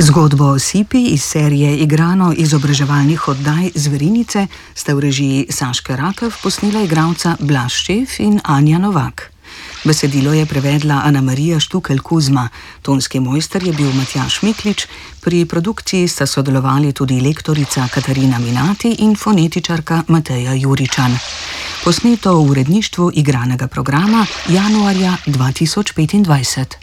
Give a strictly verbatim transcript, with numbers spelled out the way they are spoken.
Zgodbo o Sipi iz serije igrano-izobraževalnih oddaj Zverice sta v režiji Saške Rakev posnela igralca Blaž Šef in Anja Novak. Besedilo je prevedla Anamarija Štukelj-Kuzma, tonski mojster je bil Matjaž Miklič, pri produkciji sta sodelovali tudi lektorica Katarina Minati in fonetičarka Mateja Juričan. Posneto v uredništvu igranega programa januarja dva tisoč petindvajset.